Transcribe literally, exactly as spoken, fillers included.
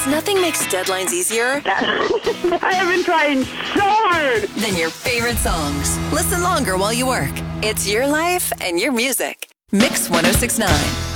nothing makes deadlines easier I have been trying so hard. than your favorite songs. Listen longer while you work. It's your life and your music. Mix one oh six point nine.